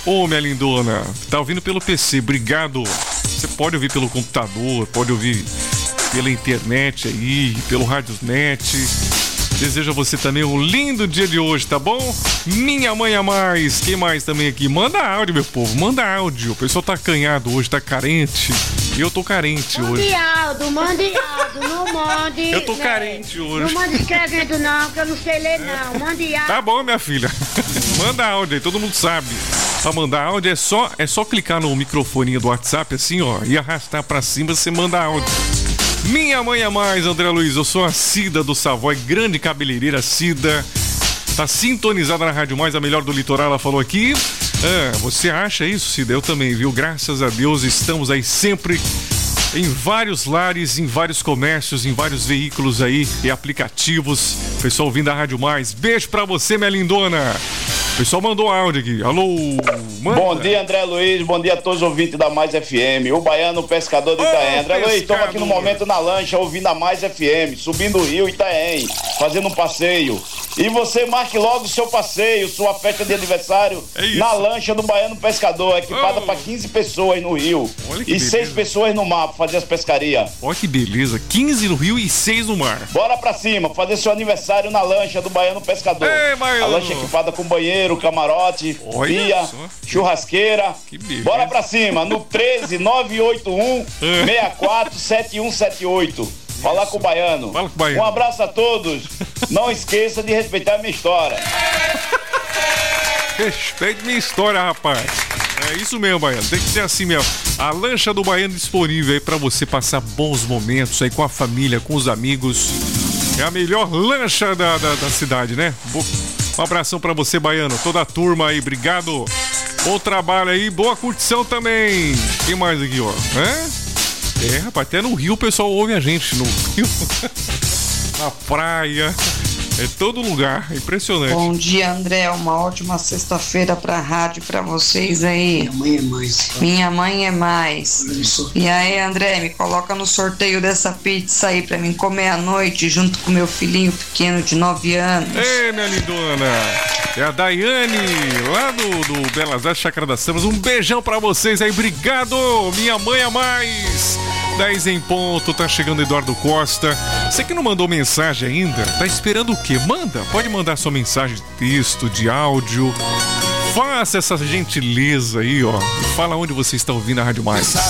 Ô, minha lindona, tá ouvindo pelo PC, obrigado. Você pode ouvir pelo computador, pode ouvir pela internet aí, pelo Radiosnet. Desejo a você também um lindo dia de hoje, tá bom? Minha mãe a mais. Quem mais também aqui? Manda áudio, meu povo. Manda áudio. O pessoal tá acanhado hoje, tá carente. E eu tô carente hoje. Mande áudio, não mande. Eu tô carente hoje. Não mande escrevendo não, que eu não sei ler não. Mande áudio. Tá bom, minha filha. Manda áudio aí, todo mundo sabe. Pra mandar áudio é só clicar no microfone do WhatsApp assim, ó, e arrastar pra cima, você manda áudio. Minha mãe a mais, André Luiz, eu sou a Cida do Savoy, grande cabeleireira Cida. Tá sintonizada na Rádio Mais, a melhor do litoral, ela falou aqui. Você acha isso, Cida? Eu também, viu? Graças a Deus, estamos aí sempre em vários lares, em vários comércios, em vários veículos aí e aplicativos. Pessoal ouvindo a Rádio Mais, beijo pra você, minha lindona. O pessoal mandou áudio aqui. Alô, manda. Bom dia, André Luiz. Bom dia a todos os ouvintes da Mais FM. O baiano pescador de Itaém. André Luiz, estamos aqui no momento na lancha ouvindo a Mais FM, subindo o rio Itaém, fazendo um passeio. E você marque logo o seu passeio, sua festa de aniversário na lancha do Baiano Pescador, equipada para 15 pessoas no rio e 6 pessoas no mar para fazer as pescarias. Olha que beleza, 15 no rio e 6 no mar. Bora pra cima, fazer seu aniversário na lancha do Baiano Pescador. A lancha equipada com banheiro, camarote, pia, churrasqueira. Bora pra cima, no 13981 64 7178. Falar com o Baiano. Fala com o Baiano. Um abraço a todos. Não esqueça de respeitar a minha história. Respeite minha história, rapaz. É isso mesmo, Baiano. Tem que ser assim mesmo. A lancha do Baiano disponível aí pra você passar bons momentos aí com a família, com os amigos. É a melhor lancha da cidade, né? Um abração pra você, Baiano. Toda a turma aí, obrigado. Bom trabalho aí, boa curtição também. Quem mais aqui, ó? Rapaz, até no Rio o pessoal ouve a gente. No Rio, na praia, todo lugar. Impressionante. Bom dia, André. Uma ótima sexta-feira pra rádio pra vocês aí. Minha mãe é mais. Minha mãe é mais. Isso. E aí, André, me coloca no sorteio dessa pizza aí pra mim comer à noite junto com meu filhinho pequeno de 9 anos. Ei, minha lindona. É a Daiane, lá do Belas Artes, Chácara das Samas. Um beijão pra vocês aí. Obrigado, minha mãe a mais. 10 em ponto, tá chegando Eduardo Costa. Você que não mandou mensagem ainda, tá esperando o quê? Manda, pode mandar sua mensagem de texto, de áudio. Faça essa gentileza aí, ó. Fala onde você está ouvindo a Rádio Mais.